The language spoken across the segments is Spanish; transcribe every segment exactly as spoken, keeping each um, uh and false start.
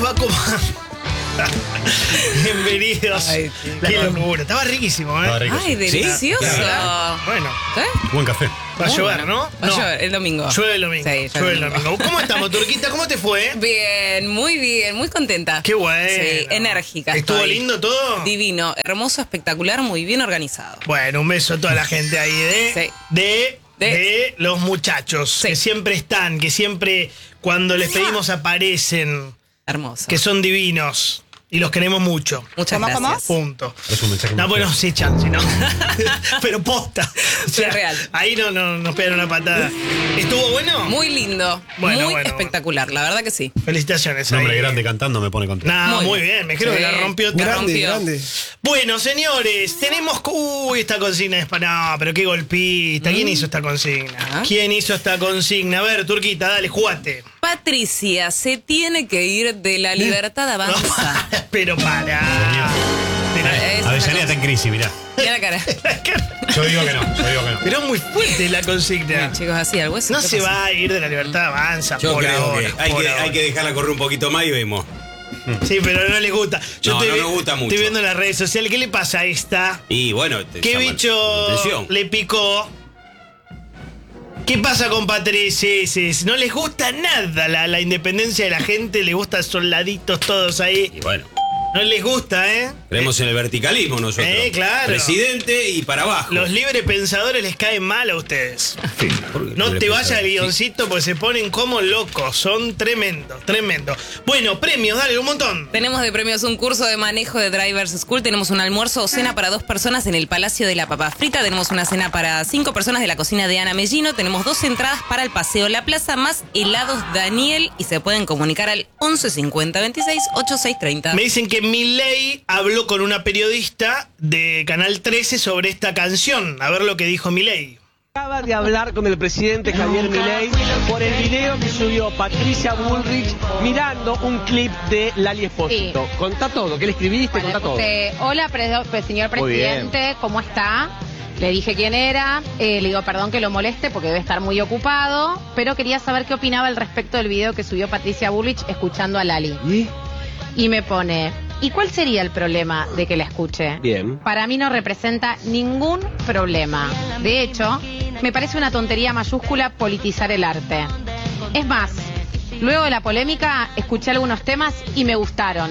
les va acomodando? Bienvenidos. Ay, qué locura. Estaba riquísimo, ¿eh? Estaba rico, Ay, delicioso. ¿Sí? Bueno. ¿Eh? Buen café. Va a llover, ¿no? Va a No. llover el domingo. Llueve el domingo. Sí, llueve el domingo. ¿Cómo estamos, Turquita? ¿Cómo te fue? Bien, muy bien, muy contenta. Qué bueno. Sí, enérgica. ¿Estuvo estoy. lindo todo? Divino, hermoso, espectacular, muy bien organizado. Bueno, un beso a toda la gente ahí de... Sí. De... De- de los muchachos. Sí. Que siempre están, que siempre cuando les pedimos aparecen. Hermoso. Que son divinos. Y los queremos mucho. Muchas ¿Cómo, cómo? gracias. Punto. Es un mensaje No, muy bueno, fuerte. sí, Chansi, ¿no? Pero posta. O sea, Es real. Ahí no, no nos pegan una patada. ¿Estuvo bueno? Muy lindo, Bueno, muy bueno, espectacular, la verdad que sí. Felicitaciones. Un hombre ahí. grande cantando me pone contento. Nah, muy, Muy bien. bien. Me creo Sí. que la rompió. Grande, la rompió. grande. Bueno, señores, tenemos... Uy, esta consigna es para... No, pero qué golpista. ¿Quién hizo esta consigna? Ah. ¿Quién hizo esta consigna? A ver, Turquita, dale, jugate. Patricia se tiene que ir de la libertad avanza. Pero para. Es una Avellaneda está cosa. en crisis, mirá. Mira la cara. Yo digo que no, yo digo que no. Pero es muy fuerte la consigna. Ay, chicos, así al hueso. No ¿qué se pasa? va a ir de la libertad avanza. Yo por creo ahora, que hay, por que ahora. hay que dejarla correr un poquito más y vemos. Sí, pero no les gusta. Yo No, estoy, no vi- nos gusta mucho. Estoy viendo en las redes sociales. ¿Qué le pasa a esta? Y bueno, te ¿Qué llama bicho la atención. le picó? ¿Qué pasa con Patricia? Sí, sí, no les gusta nada la, la independencia de la gente. Les gusta soldaditos todos ahí. Y bueno, No les gusta, ¿eh? creemos en el verticalismo nosotros. Eh, claro. Presidente y para abajo. Los libres pensadores les caen mal a ustedes. No te vayas al guioncito porque se ponen como locos. Son tremendos, tremendos. Bueno, premios, dale, un montón. Tenemos de premios un curso de manejo de Drivers School, tenemos un almuerzo o cena para dos personas en el Palacio de la Papa Frita, tenemos una cena para cinco personas de la cocina de Ana Mellino, tenemos dos entradas para el Paseo La Plaza, más helados Daniel, y se pueden comunicar al once cincuenta veintiséis ochenta y seis treinta. Me dicen que Milei habló con una periodista de Canal trece sobre esta canción. A ver lo que dijo Milei. Acaba de hablar con el presidente Javier Milei por el video que subió Patricia Bullrich mirando un clip de Lali Espósito. Sí. Contá todo, ¿qué le escribiste? Bueno, Contá todo. puse, hola, pre- pre- señor Muy presidente, ¿cómo está? Le dije quién era, eh, le digo perdón que lo moleste porque debe estar muy ocupado, pero quería saber qué opinaba al respecto del video que subió Patricia Bullrich escuchando a Lali. ¿Y? Y me pone, ¿y cuál sería el problema de que la escuche? Bien. Para mí no representa ningún problema. De hecho, me parece una tontería mayúscula politizar el arte. Es más, luego de la polémica, escuché algunos temas y me gustaron.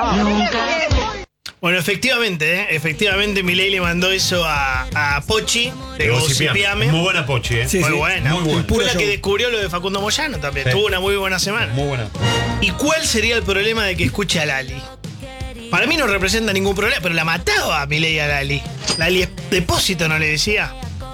Bueno, efectivamente, ¿eh? efectivamente Milei le mandó eso a, a Pochi de Gocipiame. Muy buena Pochi, ¿eh? Sí, Muy sí. buena. Muy buena. Fue Puro la que show. descubrió lo de Facundo Moyano también. Sí. Tuvo una muy buena semana. Muy buena. ¿Y cuál sería el problema de que escuche a Lali? Para mí no representa ningún problema, pero la mataba a Milei a Lali. Lali es depósito, ¿no le decía?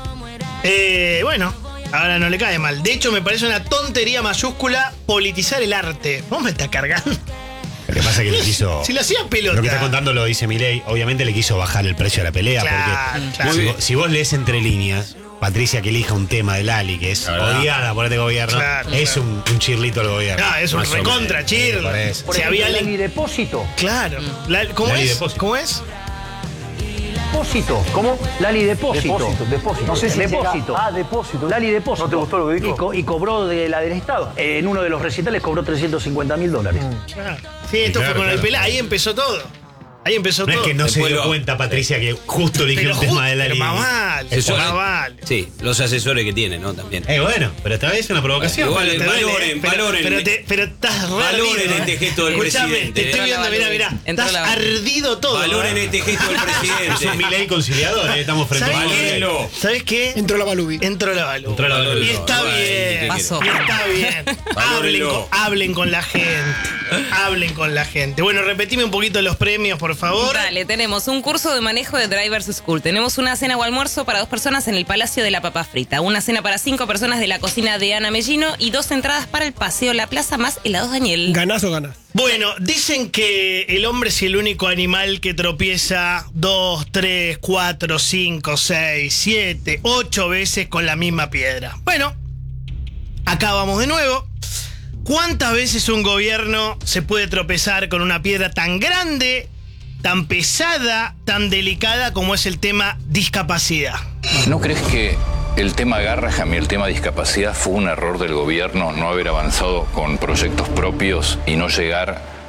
Eh, bueno, ahora no le cae mal. De hecho, me parece una tontería mayúscula politizar el arte. ¿Vos me estás cargando? Lo que pasa es que le quiso. Si lo hacía pelota. Lo que está contando lo dice Milei. Obviamente le quiso bajar el precio de la pelea. Claro, porque claro. Si, vos, si vos lees entre líneas, Patricia que elija un tema de Lali, que es La verdad. odiada por este gobierno, Claro, es claro. un, un chirlito al gobierno. No, es un Más o recontra menos. chir. Me parece. Si había alguien- Depósito. Claro. La- ¿Cómo Lali es? Depósito. ¿Cómo es? Depósito. ¿Cómo? Lali Depósito. Depósito, depósito. No sé si Depósito. llega- Ah, depósito. Lali Depósito. ¿No te gustó lo que dijo? Y, co- y cobró de la del Estado. Eh, en uno de los recitales cobró trescientos cincuenta mil dólares. Claro. Sí, esto Claro, fue con el claro. pelá. Ahí empezó todo. Ahí empezó No es todo. que no se Después dio lo- cuenta Patricia que justo eligió Pero un tema ju- de Lali. pero más vale, Eso más es- vale. Sí, los asesores que tiene, ¿no? También. Eh, bueno, pero esta vez es una provocación. Igual, Te duele, valoren, ¿eh? pero, valoren. Pero, te, pero estás re Valoren ardido, este ¿eh? gesto del Escuchame, presidente, te estoy ¿eh? viendo, Entró la mirá, Balbi. mirá. Entró Estás la Balbi. ardido todo. Valoren ¿eh? este gesto del Es presidente. un Milei conciliador, eh, estamos frente a ¿Sabes un qué? Milei. Valórenlo. ¿Sabes qué? Entró la Balubi. Entró la Balu. Entró la Balu. Y está Bueno, bien. ¿qué Pasó. Y está bien. hablen, Valórenlo. con, hablen con la gente. Hablen con la gente. Bueno, repetime un poquito los premios, por favor. Dale, tenemos un curso de manejo de Drivers School. Tenemos una cena o almuerzo para dos personas en el Palacio de la Papa Frita. Una cena para cinco personas de la cocina de Ana Mellino y dos entradas para el Paseo La Plaza más helados Daniel. ¿Ganás o ganás? Bueno, dicen que el hombre es el único animal que tropieza dos, tres, cuatro, cinco, seis, siete, ocho veces con la misma piedra. Bueno, acá vamos de nuevo. ¿Cuántas veces un gobierno se puede tropezar con una piedra tan grande, tan pesada, tan delicada como es el tema discapacidad? ¿No crees que el tema Garrahan y el tema discapacidad fue un error del gobierno no haber avanzado con proyectos propios y no llegar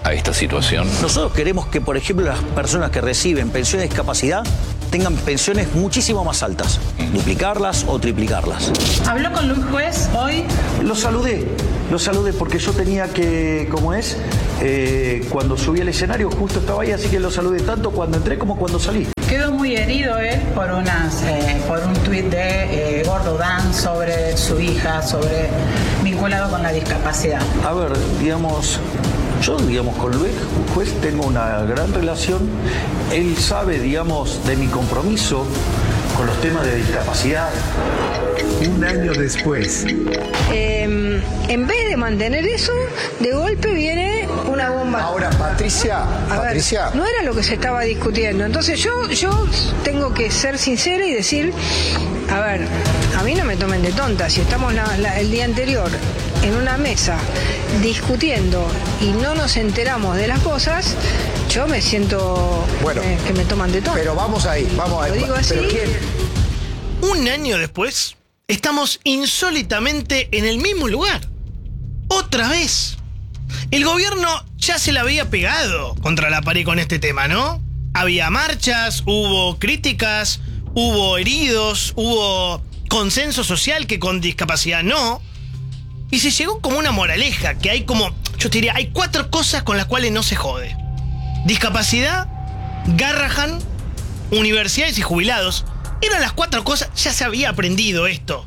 a esta situación? Nosotros queremos que, por ejemplo, las personas que reciben pensión de discapacidad tengan pensiones muchísimo más altas, duplicarlas o triplicarlas. ¿Habló con Luis Juez hoy? Lo saludé, lo saludé porque yo tenía que, ¿cómo es? Eh, cuando subí al escenario justo estaba ahí, así que lo saludé tanto cuando entré como cuando salí. Quedó muy herido él por unas, eh, por un tuit de eh, Gordo Dan sobre su hija, sobre vinculado con la discapacidad. A ver, digamos, yo, digamos, con Luis Juez tengo una gran relación. Él sabe, digamos, de mi compromiso con los temas de discapacidad. Un año después. Eh, en vez de mantener eso, de golpe viene una bomba. Ahora, Patricia, A Patricia. ver, no era lo que se estaba discutiendo. Entonces yo, yo tengo que ser sincera y decir, a ver, a mí no me tomen de tonta. Si estamos la, la, el día anterior en una mesa discutiendo y no nos enteramos de las cosas, yo me siento bueno, eh, que me toman de tonta. Pero vamos ahí, vamos ahí. Lo digo así. ¿Pero quién? Un año después, estamos insólitamente en el mismo lugar. Otra vez. El gobierno ya se la había pegado contra la pared con este tema, ¿no? Había marchas, hubo críticas, hubo heridos, hubo consenso social que con discapacidad no. Y se llegó como una moraleja, que hay como, yo te diría, hay cuatro cosas con las cuales no se jode. Discapacidad, Garrahan, universidades y jubilados. Eran las cuatro cosas, ya se había aprendido esto.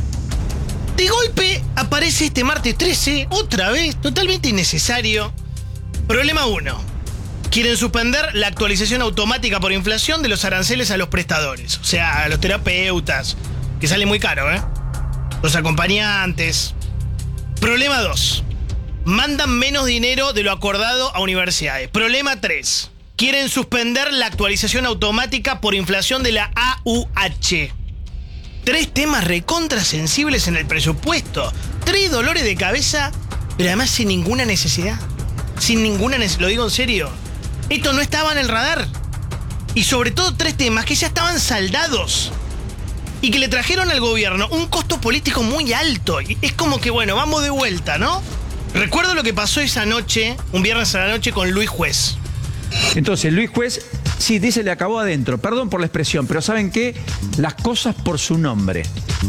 De golpe aparece este martes trece, otra vez, totalmente innecesario. Problema uno. Quieren suspender la actualización automática por inflación de los aranceles a los prestadores. O sea, a los terapeutas, que sale muy caro, ¿eh? Los acompañantes. Problema dos. Mandan menos dinero de lo acordado a universidades. Problema tres. Quieren suspender la actualización automática por inflación de la A U H. Tres temas recontrasensibles en el presupuesto. Tres dolores de cabeza, pero además sin ninguna necesidad. Sin ninguna necesidad, lo digo en serio. Esto no estaba en el radar. Y sobre todo tres temas que ya estaban saldados. Y que le trajeron al gobierno un costo político muy alto. Y es como que, bueno, vamos de vuelta, ¿no? Recuerdo lo que pasó esa noche, un viernes a la noche, con Luis Juez. Entonces, Luis Juez, sí, dice, le acabó adentro. Perdón por la expresión, pero ¿saben qué? Las cosas por su nombre.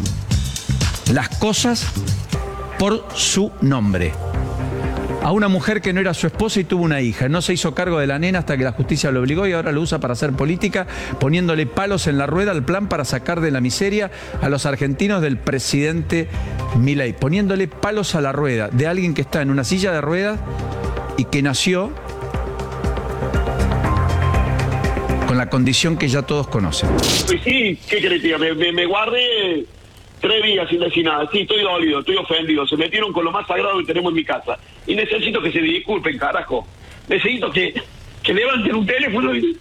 Las cosas por su nombre. A una mujer que no era su esposa y tuvo una hija. No se hizo cargo de la nena hasta que la justicia lo obligó y ahora lo usa para hacer política, poniéndole palos en la rueda al plan para sacar de la miseria a los argentinos del presidente Milei. Poniéndole palos a la rueda de alguien que está en una silla de ruedas y que nació con la condición que ya todos conocen. Pues sí, ¿qué querés, tío? Me, me, me guardé tres días sin decir nada. Sí, estoy dolido, estoy ofendido. Se metieron con lo más sagrado que tenemos en mi casa. Y necesito que se disculpen, carajo. Necesito que, que levanten un teléfono y,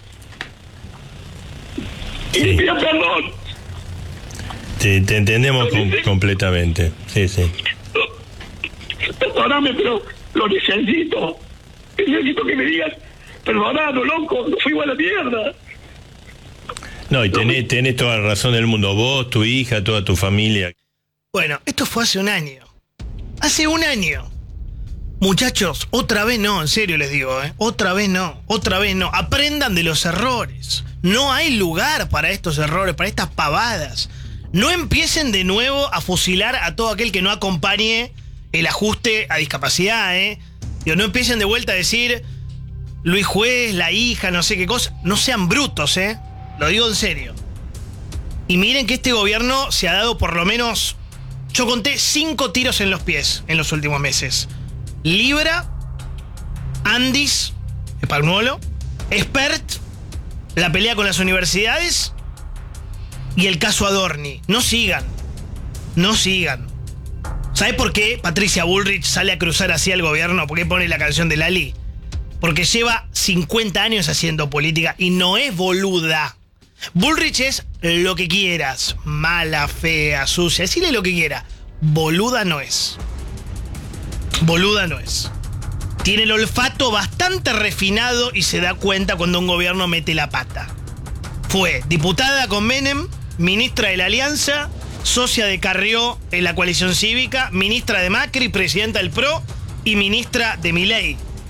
y le pidan perdón. Sí, te entendemos com completamente. Sí, sí. Perdóname, pero lo necesito. Necesito que me digas, perdonado, loco, no fui igual a la mierda. No, y tenés, tenés toda la razón del mundo. Vos, tu hija, toda tu familia. Bueno, esto fue hace un año. Hace un año. Muchachos, otra vez no, en serio les digo, ¿eh? Otra vez no, otra vez no. Aprendan de los errores. No hay lugar para estos errores, para estas pavadas. No empiecen de nuevo a fusilar a todo aquel que no acompañe el ajuste a discapacidad, ¿eh? Digo, no empiecen de vuelta a decir Luis Juez, la hija, no sé qué cosa. No sean brutos, ¿eh? Lo digo en serio. Y miren que este gobierno se ha dado por lo menos, yo conté cinco tiros en los pies en los últimos meses. Libra, Andis, Spagnuolo, Expert, la pelea con las universidades y el caso Adorni. No sigan, no sigan. ¿Sabe por qué Patricia Bullrich sale a cruzar así al gobierno? ¿Por qué pone la canción de Lali? Porque lleva cincuenta años haciendo política y no es boluda. Bullrich es lo que quieras, mala, fea, sucia, decirle lo que quiera. Boluda no es. Boluda no es. Tiene el olfato bastante refinado y se da cuenta cuando un gobierno mete la pata. Fue diputada con Menem, ministra de la Alianza, socia de Carrió en la coalición cívica, ministra de Macri, presidenta del P R O y ministra de Milei.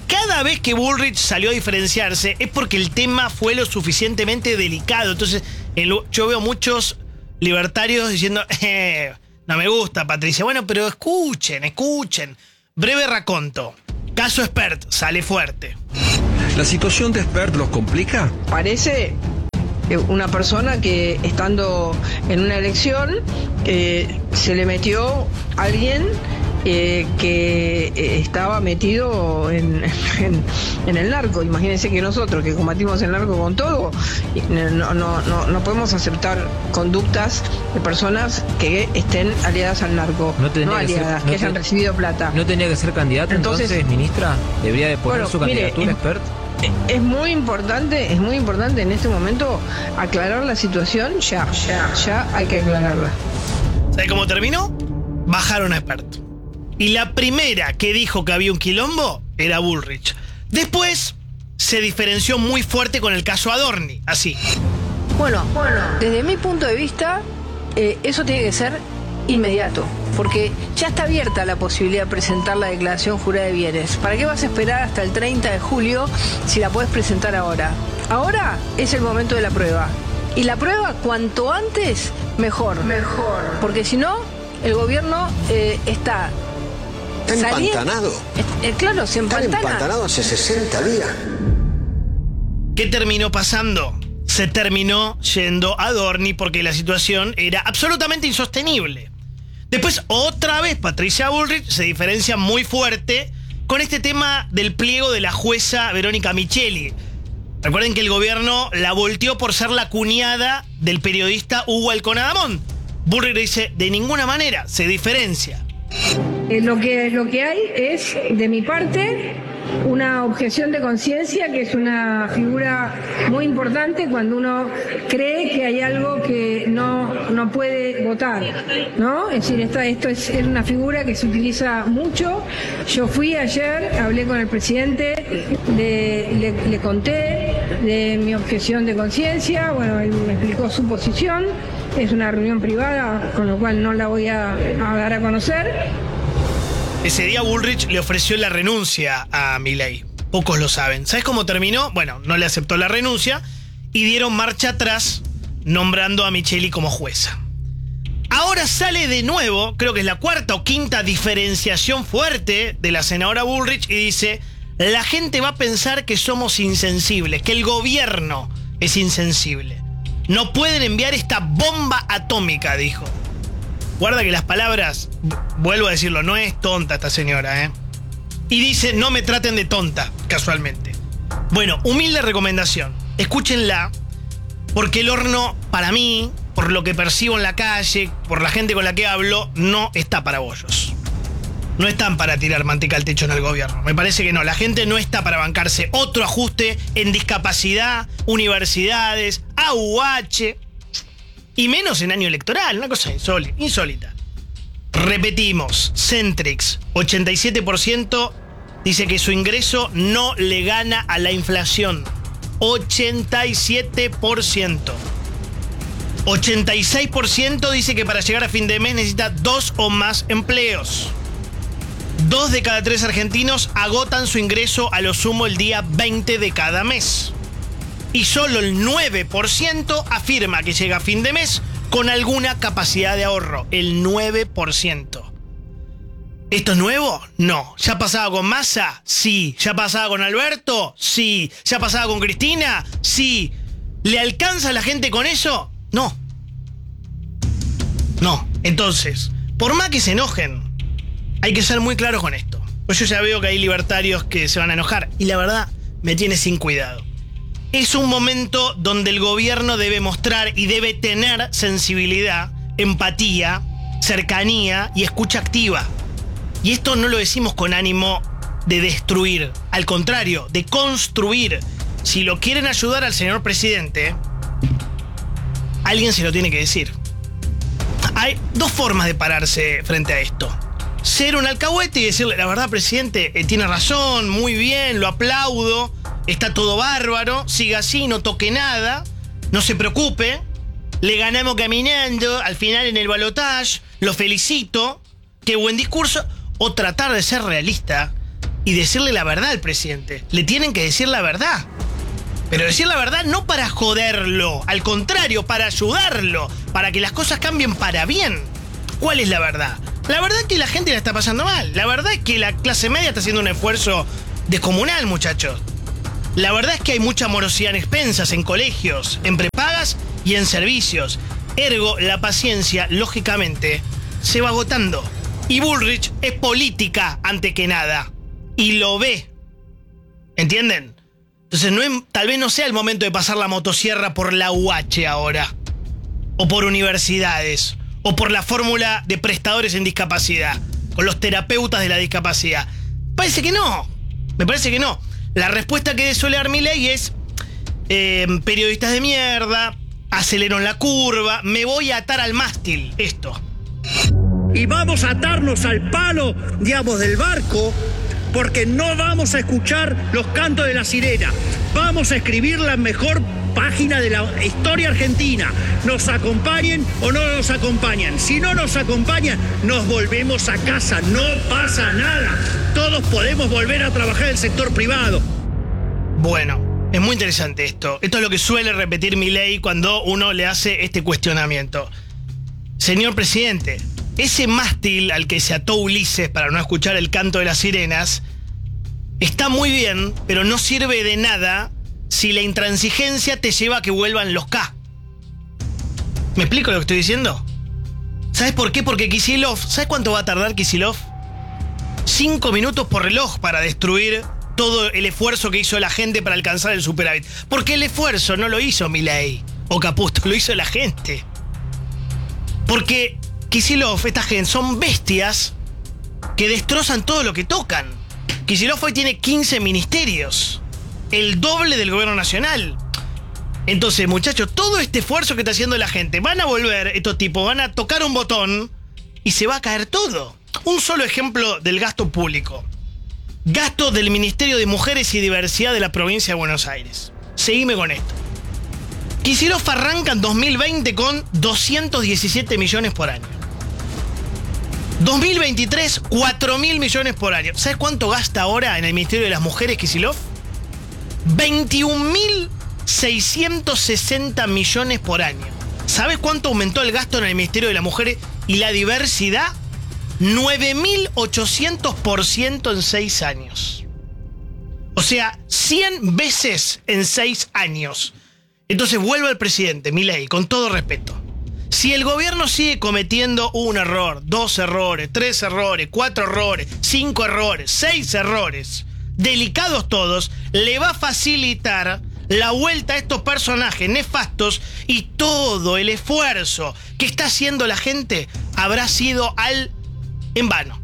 cada vez que Bullrich salió a diferenciarse es porque el tema fue lo suficientemente delicado. Entonces, en lo- yo veo muchos libertarios diciendo, eh, no me gusta, Patricia. Bueno, pero escuchen, escuchen. Breve raconto. Caso Spert, sale fuerte. ¿La situación de Spert los complica? Parece eh, una persona que estando en una elección eh, se le metió alguien eh, que eh, estaba metido en, en, en el narco. Imagínense que nosotros que combatimos el narco con todo, no, no, no, no podemos aceptar conductas de personas que estén aliadas al narco, No no, tendría que ser- aliadas, no que hayan te- recibido plata. ¿No tenía que ser candidato entonces, Entonces, ministra? ¿Debería de poner bueno, su mire, candidatura, es- expert? Es muy importante, es muy importante en este momento aclarar la situación, ya, ya, ya hay que aclararla. ¿Sabe cómo terminó? Bajaron a Spert. Y la primera que dijo que había un quilombo era Bullrich. Después se diferenció muy fuerte con el caso Adorni, así. Bueno, desde mi punto de vista, eh, eso tiene que ser inmediato, porque ya está abierta la posibilidad de presentar la declaración jurada de bienes. ¿Para qué vas a esperar hasta el treinta de julio si la puedes presentar ahora? Ahora es el momento de la prueba. Y la prueba, cuanto antes, mejor. Mejor. Porque si no, el gobierno eh, está saliendo- Empantanado. Eh, claro, se Están empantana. empantanados hace sesenta días. ¿Qué terminó pasando? Se terminó yendo Adorni porque la situación era absolutamente insostenible. Después, otra vez, Patricia Bullrich se diferencia muy fuerte con este tema del pliego de la jueza Verónica Micheli. Recuerden que el gobierno la volteó por ser la cuñada del periodista Hugo Alconadamón. Bullrich dice, de ninguna manera, se diferencia. Eh, lo que, lo que hay es, de mi parte, una objeción de conciencia, que es una figura muy importante cuando uno cree que hay algo que no, no puede votar, ¿no? Es decir, esta, esto es, es una figura que se utiliza mucho. Yo fui ayer, hablé con el presidente, le, le, le conté de mi objeción de conciencia, bueno, él me explicó su posición. Es una reunión privada, con lo cual no la voy a, a dar a conocer. Ese día Bullrich le ofreció la renuncia a Milei. Pocos lo saben. ¿Sabes cómo terminó? Bueno, no le aceptó la renuncia y dieron marcha atrás nombrando a Micheli como jueza. Ahora sale de nuevo, creo que es la cuarta o quinta diferenciación fuerte de la senadora Bullrich y dice, la gente va a pensar que somos insensibles, que el gobierno es insensible. No pueden enviar esta bomba atómica, dijo. Guarda que las palabras, vuelvo a decirlo, no es tonta esta señora, ¿eh? Y dice, no me traten de tonta, casualmente. Bueno, humilde recomendación. Escúchenla, porque el horno, para mí, por lo que percibo en la calle, por la gente con la que hablo, no está para bollos. No están para tirar manteca al techo en el gobierno. Me parece que no. La gente no está para bancarse otro ajuste en discapacidad, universidades, A U H... Y menos en año electoral, una cosa insólita. insólita. Repetimos, Centrix, ochenta y siete por ciento dice que su ingreso no le gana a la inflación. ochenta y siete por ciento. ochenta y seis por ciento dice que para llegar a fin de mes necesita dos o más empleos. Dos de cada tres argentinos agotan su ingreso a lo sumo el día veinte de cada mes. Y solo el nueve por ciento afirma que llega a fin de mes con alguna capacidad de ahorro. El nueve por ciento. ¿Esto es nuevo? No. ¿Ya pasaba con Massa? Sí. ¿Ya pasaba con Alberto? Sí. ¿Ya pasaba con Cristina? Sí. ¿Le alcanza a la gente con eso? No. No. Entonces, por más que se enojen, hay que ser muy claros con esto. Pues yo ya veo que hay libertarios que se van a enojar. Y la verdad, me tiene sin cuidado. Es un momento donde el gobierno debe mostrar y debe tener sensibilidad, empatía, cercanía y escucha activa. Y esto no lo decimos con ánimo de destruir, al contrario, de construir. Si lo quieren ayudar al señor presidente, alguien se lo tiene que decir. Hay dos formas de pararse frente a esto. Ser un alcahuete y decirle, la verdad, presidente, eh, tiene razón, muy bien, lo aplaudo. Está todo bárbaro, siga así, no toque nada, no se preocupe, le ganamos caminando, al final en el balotaje, lo felicito, qué buen discurso. O tratar de ser realista y decirle la verdad al presidente. Le tienen que decir la verdad. Pero decir la verdad no para joderlo, al contrario, para ayudarlo, para que las cosas cambien para bien. ¿Cuál es la verdad? La verdad es que la gente la está pasando mal. La verdad es que la clase media está haciendo un esfuerzo descomunal, muchachos. La verdad es que hay mucha morosidad en expensas, en colegios, en prepagas y en servicios. Ergo, la paciencia, lógicamente, se va agotando. Y Bullrich es política ante que nada. Y lo ve. ¿Entienden? Entonces no es, tal vez no sea el momento de pasar la motosierra por la U H ahora. O por universidades. O por la fórmula de prestadores en discapacidad. Con los terapeutas de la discapacidad. Parece que no. Me parece que no. La respuesta que suele dar Milei es eh, periodistas de mierda, acelero en la curva, me voy a atar al mástil. Esto. Y vamos a atarnos al palo, digamos, del barco, porque no vamos a escuchar los cantos de la sirena. Vamos a escribir la mejor página de la historia argentina. Nos acompañen o no nos acompañan. Si no nos acompañan, nos volvemos a casa. No pasa nada. Todos podemos volver a trabajar en el sector privado. Bueno, es muy interesante esto. Esto es lo que suele repetir Milei cuando uno le hace este cuestionamiento. Señor presidente, ese mástil al que se ató Ulises para no escuchar el canto de las sirenas está muy bien, pero no sirve de nada si la intransigencia te lleva a que vuelvan los K. ¿Me explico lo que estoy diciendo? ¿Sabes por qué? Porque Kicillof, ¿sabes cuánto va a tardar Kicillof? Cinco minutos por reloj para destruir todo el esfuerzo que hizo la gente para alcanzar el superávit. Porque el esfuerzo no lo hizo Milei o Caputo, lo hizo la gente. Porque Kicillof, esta gente, son bestias que destrozan todo lo que tocan. Kicillof hoy tiene quince ministerios, el doble del gobierno nacional. Entonces, muchachos, todo este esfuerzo que está haciendo la gente, van a volver, estos tipos van a tocar un botón y se va a caer todo. Un solo ejemplo del gasto público. Gasto del Ministerio de Mujeres y Diversidad de la provincia de Buenos Aires. Seguime con esto. Kicillof arranca en dos mil veinte con doscientos diecisiete millones por año. dos mil veintitrés, cuatro mil millones por año. ¿Sabes cuánto gasta ahora en el Ministerio de las Mujeres Kicillof? veintiún mil seiscientos sesenta millones por año. ¿Sabes cuánto aumentó el gasto en el Ministerio de las Mujeres y la Diversidad? nueve mil ochocientos por ciento en seis años. O sea, cien veces en seis años. Entonces vuelve el presidente, Milei, con todo respeto. Si el gobierno sigue cometiendo un error, dos errores, tres errores, cuatro errores, cinco errores, seis errores, delicados todos, le va a facilitar la vuelta a estos personajes nefastos y todo el esfuerzo que está haciendo la gente habrá sido al en vano.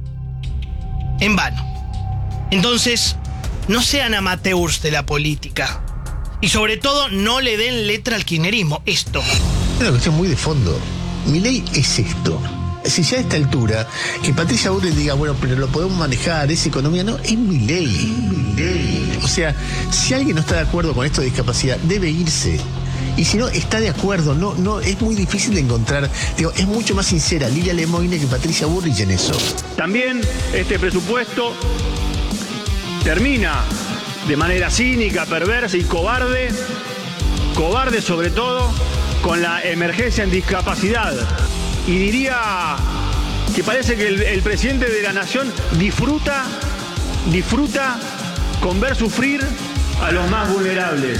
En vano. Entonces, no sean amateurs de la política. Y sobre todo, no le den letra al kirchnerismo. Esto. Es una cuestión muy de fondo. Milei es esto. Si ya a esta altura, que Patricia Bullrich diga, bueno, pero lo podemos manejar, es economía, no, es Milei. Milei. O sea, si alguien no está de acuerdo con esto de discapacidad, debe irse. Y si no, está de acuerdo, no, no, es muy difícil de encontrar, digo, es mucho más sincera Lilia Lemoine que Patricia Bullrich en eso. También este presupuesto termina de manera cínica, perversa y cobarde, cobarde sobre todo, con la emergencia en discapacidad. Y diría que parece que el, el presidente de la nación disfruta, disfruta con ver sufrir a los más vulnerables.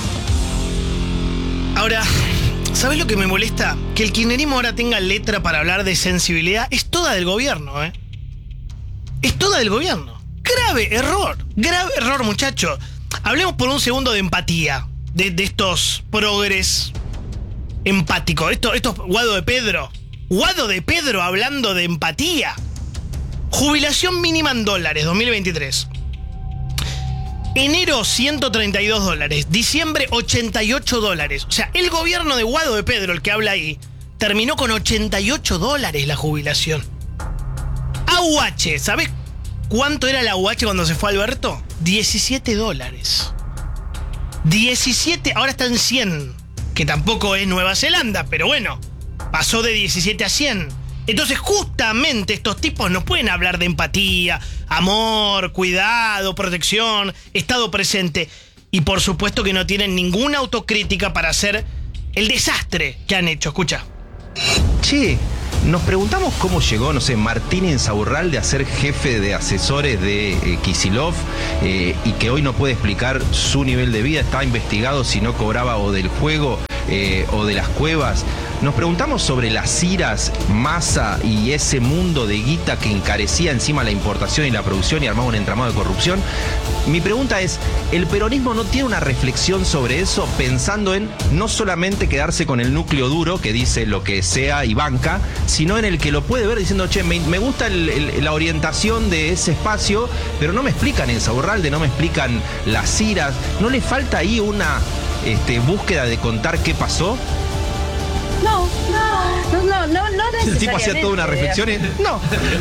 Ahora, ¿sabes lo que me molesta? Que el kirchnerismo ahora tenga letra para hablar de sensibilidad. Es toda del gobierno, ¿eh? Es toda del gobierno. Grave error. Grave error, muchachos. Hablemos por un segundo de empatía. De, de estos progres empáticos. Estos, estos Guado de Pedro. Guado de Pedro hablando de empatía. Jubilación mínima en dólares, dos mil veintitrés. Enero, ciento treinta y dos dólares. Diciembre, ochenta y ocho dólares. O sea, el gobierno de Guado de Pedro, el que habla ahí, terminó con ochenta y ocho dólares la jubilación. A U H, ¿sabes cuánto era la U H cuando se fue Alberto? diecisiete dólares. diecisiete, ahora está en cien. Que tampoco es Nueva Zelanda, pero bueno, pasó de diecisiete a cien. Entonces, justamente estos tipos no pueden hablar de empatía, amor, cuidado, protección, estado presente. Y por supuesto que no tienen ninguna autocrítica para hacer el desastre que han hecho. Escucha. Che, nos preguntamos cómo llegó, no sé, Martín Insaurralde a ser jefe de asesores de eh, Kicillof eh, y que hoy no puede explicar su nivel de vida, estaba investigado si no cobraba o del juego eh, o de las cuevas. Nos preguntamos sobre las iras, Massa y ese mundo de guita que encarecía encima la importación y la producción y armaba un entramado de corrupción. Mi pregunta es, ¿el peronismo no tiene una reflexión sobre eso pensando en no solamente quedarse con el núcleo duro que dice lo que sea y banca, sino en el que lo puede ver diciendo, che, me, me gusta el, el, la orientación de ese espacio, pero no me explican Insaurralde, no me explican las iras, ¿no le falta ahí una este, búsqueda de contar qué pasó? No, no, no, no, no necesariamente. El tipo hacía toda una reflexión y... No.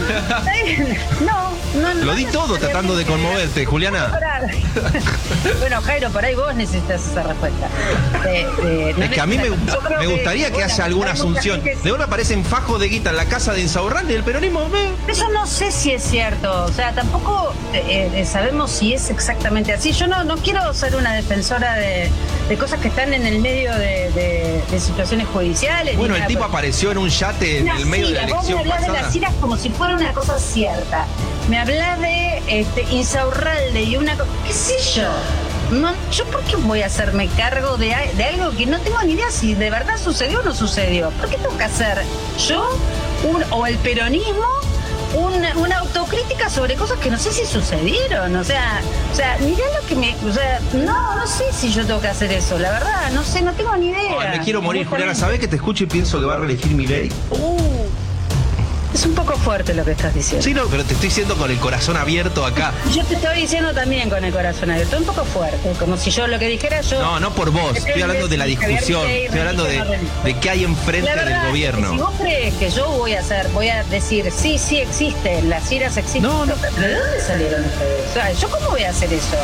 No, no, no. Lo di todo tratando de conmoverte, Juliana. Bueno, Jairo, por ahí vos necesitas esa respuesta. De, de, no es que a mí me, me gustaría que, que bueno, haya alguna asunción. Que... De una aparecen fajos de guita en la casa de Insaurralde y el peronismo... Eh. Eso no sé si es cierto. O sea, tampoco eh, sabemos si es exactamente así. Yo no, no quiero ser una defensora de, de cosas que están en el medio de, de, de situaciones judiciales. Bueno, el tipo apareció en un yate en el medio de la elección pasada. Vos me hablás de las iras como si fuera una cosa cierta. Me hablás de este, Insaurralde y una cosa... ¿Qué sé yo? No, ¿yo por qué voy a hacerme cargo de, de algo que no tengo ni idea si de verdad sucedió o no sucedió? ¿Por qué tengo que hacer yo un, o el peronismo una, una autocrítica sobre cosas que no sé si sucedieron? O sea, o sea, mirá lo que me... O sea, no, no sé si yo tengo que hacer eso, la verdad, no sé, no tengo ni idea. Ay, me quiero morir, Juliana, ¿sabés que te escucho y pienso que va a reelegir Milei? Uh, es un poco fuerte lo que estás diciendo. Sí, no, pero te estoy diciendo con el corazón abierto acá. Yo te estoy diciendo también con el corazón abierto, un poco fuerte, como si yo lo que dijera yo... No, no por vos, estoy hablando de la discusión, estoy hablando de, de qué hay enfrente del gobierno. Si vos crees que yo voy a hacer, voy a decir, sí, sí existen, las iras existen, no, no. ¿De dónde salieron ustedes? O sea, ¿yo cómo voy a hacer eso?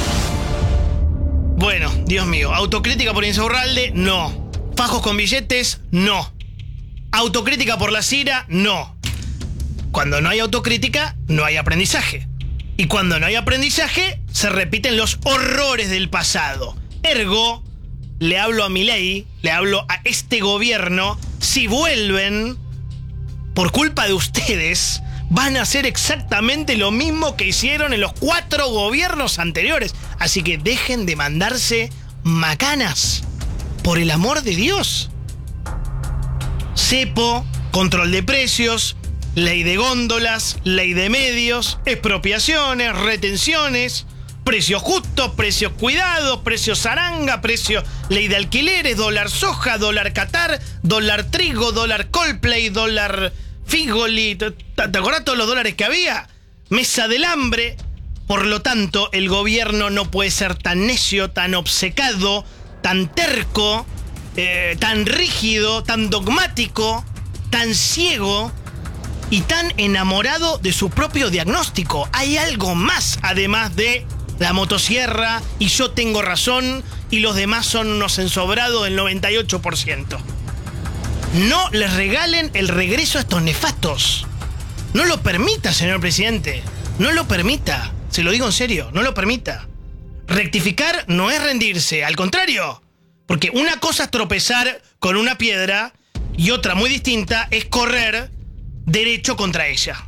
Bueno, Dios mío, autocrítica por Insaurralde, no. Fajos con billetes, no. Autocrítica por la Cira, no. Cuando no hay autocrítica, no hay aprendizaje. Y cuando no hay aprendizaje, se repiten los horrores del pasado. Ergo, le hablo a Milei, le hablo a este gobierno, si vuelven, por culpa de ustedes, van a hacer exactamente lo mismo que hicieron en los cuatro gobiernos anteriores. Así que dejen de mandarse macanas, por el amor de Dios. Cepo, control de precios, ley de góndolas, ley de medios, expropiaciones, retenciones, precios justos, precios cuidados, precios zaranga, precio, ley de alquileres, dólar soja, dólar Qatar, dólar trigo, dólar Coldplay, dólar Figoli. ¿Te, te acordás todos los dólares que había? Mesa del hambre. Por lo tanto, el gobierno no puede ser tan necio, tan obcecado, tan terco, eh, tan rígido, tan dogmático, tan ciego y tan enamorado de su propio diagnóstico. Hay algo más además de la motosierra y yo tengo razón y los demás son unos ensobrados del noventa y ocho por ciento. No les regalen el regreso a estos nefastos. No lo permita, señor presidente. No lo permita. Se lo digo en serio, no lo permita. Rectificar no es rendirse, al contrario. Porque una cosa es tropezar con una piedra y otra muy distinta es correr derecho contra ella.